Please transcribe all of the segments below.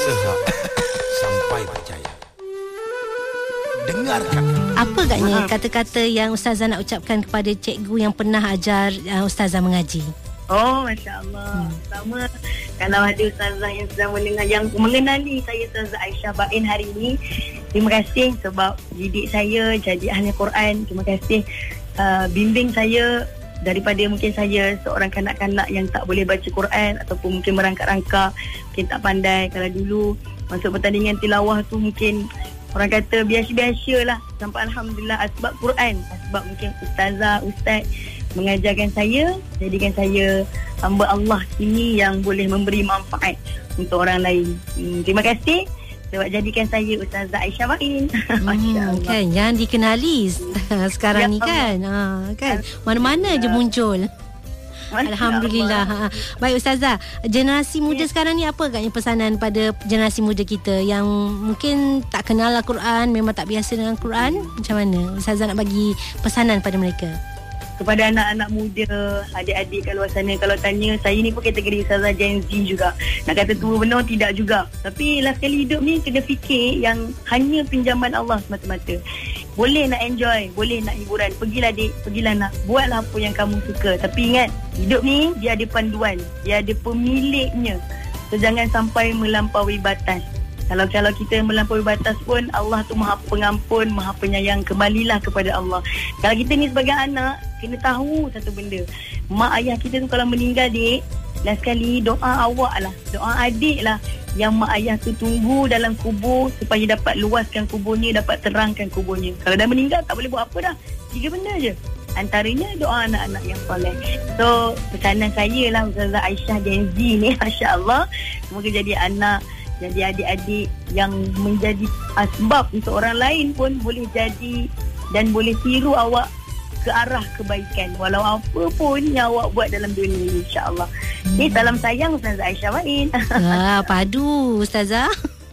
Sampai percaya. Dengarkan. Apa agaknya kata-kata yang Ustazah nak ucapkan kepada cikgu yang pernah ajar Ustazah mengaji? Oh, Masya Allah. Pertama, kalau ada Ustazah yang sedang mendengar, yang mengenali saya, Ustazah Aisyah Bain hari ini, terima kasih sebab didik saya jadi ahli Quran. Terima kasih bimbing saya daripada mungkin saya seorang kanak-kanak yang tak boleh baca Quran ataupun mungkin merangkak-rangkak, mungkin tak pandai. Kalau dulu masuk pertandingan tilawah tu mungkin orang kata biasa-biasa lah, sampai Alhamdulillah sebab Quran, sebab mungkin ustaz mengajarkan saya, jadikan saya hamba Allah ini yang boleh memberi manfaat untuk orang lain. Terima kasih sebab jadikan saya Ustazah Aisyah Bain. Kan yang dikenali sekarang ni kan. Kan mana-mana je muncul. Alhamdulillah. Baik Ustazah, generasi muda sekarang ni apa agaknya pesanan pada generasi muda kita yang mungkin tak kenal Al-Quran, memang tak biasa dengan Quran? Macam mana Ustazah nak bagi pesanan pada mereka? Kepada anak-anak muda, adik-adik kat luar sana, kalau tanya, saya ni pun kategori Ustazah Gen Z juga. Nak kata tua benar, tidak juga. Tapi last kali hidup ni kena fikir yang hanya pinjaman Allah semata-mata. Boleh nak enjoy, boleh nak hiburan, pergilah dik, pergilah nak, buatlah apa yang kamu suka. Tapi ingat, hidup ni dia ada panduan, dia ada pemiliknya. So jangan sampai melampaui batas. Kalau kita melampaui batas pun, Allah tu Maha Pengampun, Maha Penyayang. Kembalilah kepada Allah. Kalau kita ni sebagai anak, kena tahu satu benda. Mak ayah kita tu kalau meninggal, dik, last kali doa awak lah, doa adik lah yang mak ayah tu tunggu dalam kubur supaya dapat luaskan kuburnya, dapat terangkan kuburnya. Kalau dah meninggal, tak boleh buat apa dah. 3 benda je. Antaranya doa anak-anak yang soleh. So, pesanan saya lah Ustazah Aisyah Gen Z ni, Masya Allah, semoga jadi anak, jadi adik-adik yang menjadi asbab untuk orang lain pun boleh jadi dan boleh tiru awak ke arah kebaikan walau apa pun yang awak buat dalam dunia ini, insya-Allah. Salam sayang Ustazah Aisyah Bain. Padu Ustazah.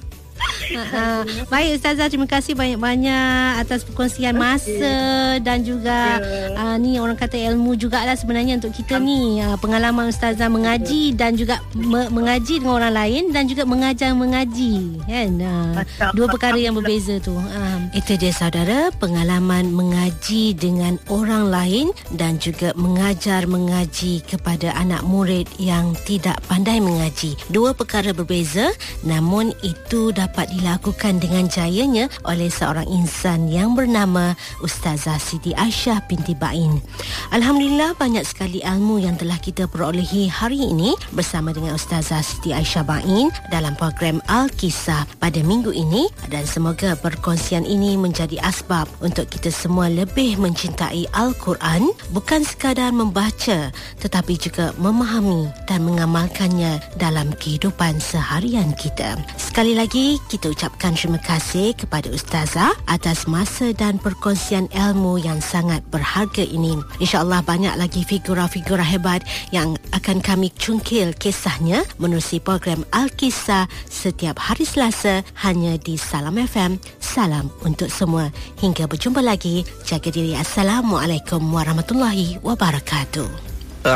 Baik Ustazah, terima kasih banyak-banyak atas perkongsian masa dan juga ni orang kata ilmu jugalah sebenarnya untuk kita ni. Pengalaman Ustazah mengaji dan juga mengaji dengan orang lain dan juga mengajar mengaji kan. Dua perkara yang berbeza tu. Itu dia saudara, pengalaman mengaji dengan orang lain dan juga mengajar mengaji kepada anak murid yang tidak pandai mengaji. Dua perkara berbeza, namun itu dapat dilakukan dengan jayanya oleh seorang insan yang bernama Ustazah Siti Aisyah binti Bain. Alhamdulillah, banyak sekali ilmu yang telah kita perolehi hari ini bersama dengan Ustazah Siti Aisyah Bain dalam program Al-Kisah pada minggu ini, dan semoga perkongsian ini menjadi asbab untuk kita semua lebih mencintai Al-Quran, bukan sekadar membaca tetapi juga memahami dan mengamalkannya dalam kehidupan seharian kita. Sekali lagi kita ucapkan terima kasih kepada Ustazah atas masa dan perkongsian ilmu yang sangat berharga ini. InsyaAllah banyak lagi figura-figura hebat yang akan kami cungkil kisahnya menerusi program Al-Kisah setiap hari Selasa hanya di Salam FM. Salam untuk semua. Hingga berjumpa lagi. Jaga diri. Assalamualaikum warahmatullahi wabarakatuh.